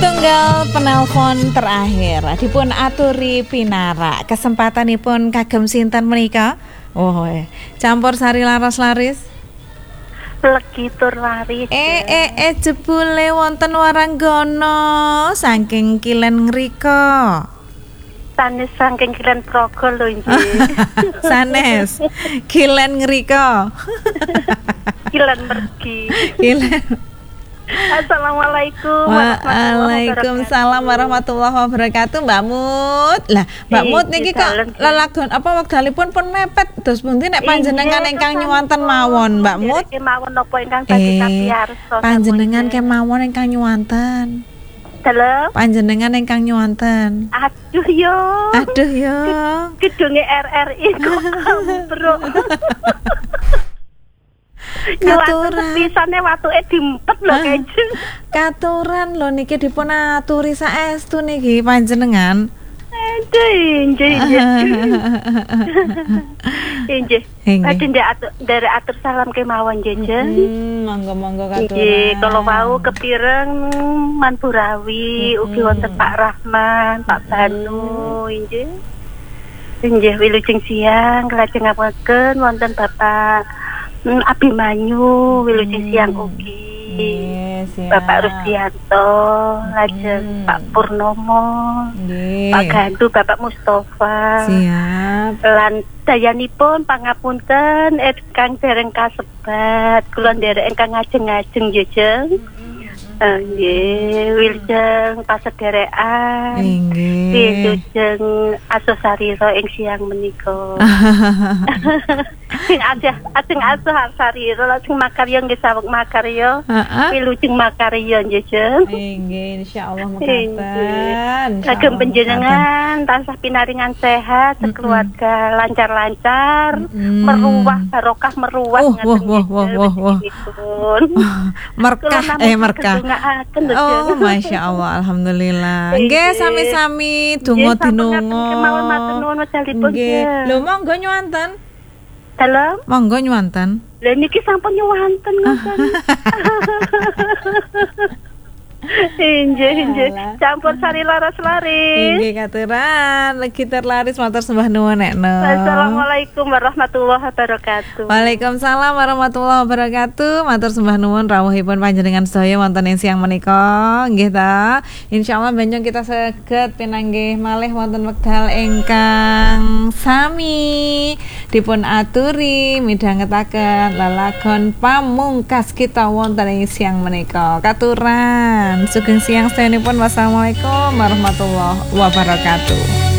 Setunggal penelpon terakhir dipun aturi pinara. Kesempatanipun kagem sinten menika? Oh, campur sari laras-laris. Legi tur laris. Jebule wonten waranggana saking kilen ngrika. Sanes saking kilen Praga lho nggih. Sanes kilen ngrika. Kilen mergi. Kilen. Assalamualaikum. Waalaikumsalam warahmatullahi wabarakatuh, Mbak Mut. Lah, Mbak Mut niki kok lelagon apa wekdalipun pun mepet terus pundi nek panjenengan ingkang nyuwanten mawon, Mbak Mut? Kemawon napa ingkang badhe kapiyarsa? Panjenengan kemawon ingkang nyuwanten. Dalam panjenengan ingkang nyuwanten. Aduh yo. Gedunge RRI kok ambruk. Katuran pisane watuke dimpet lho Kanjeng. Katuran lho niki dipun aturi saestu niki panjenengan. Injih. Badhe ndherek atur salam kemawon Jenjen. Monggo katuran. Nggih, kala wau kepireng Manpurawi ugi wonten Pak Rahman, Pak Banu, injih. Injih wilujeng siang lajeng ngapunten wonten Bapak Abimanyu wilujeng siang ugi. Bapak Rusdianto, lajeng Pak Purnomo, Pak Gandu, Bapak Mustafa. Siap. Lan dayanipun pangapunten ingkang dereng kasebat, kula nderek ingkang ngajeng-ngajeng njejeng. Nggih, wilujeng pasederekan. Nggih. Wilujeng asosarira ing siang menika. Sing ajeng asosarira lajeng makarya nggih saweg makarya. Wilujeng makarya njejeng. Nggih, insyaallah mekaten. Kagem panjenengan tansah pinaringan sehat, sekeluarga lancar-lancar, meruwah barokah meruwah wah. Merkah. Oh, Masya Allah, Alhamdulillah. Nggih, sami-sami donga dinunga. Kemawon matur nuwun wedalipun. Nggih. Lho monggo nyuwanten. Dalam? Monggo nyuwanten. Lha niki sampun nyuwanten ngoten. Injih. Campur sari laras-laris. Inggih katuran, legi terlaris matur sembah nuwun nekno. Assalamualaikum warahmatullahi wabarakatuh. Waalaikumsalam warahmatullahi wabarakatuh. Matur sembah nuwun rawuhipun panjenengan sedaya wonten ing siang menika. Nggih ta. Insyaallah benjang kita saged pinanggih malih wonten wekdal ingkang sami dipun aturi midhangetaken lelagon pamungkas kita wonten ing siang menika. Katuran sugeng siang sedanipun. Wassalamualaikum warahmatullahi wabarakatuh.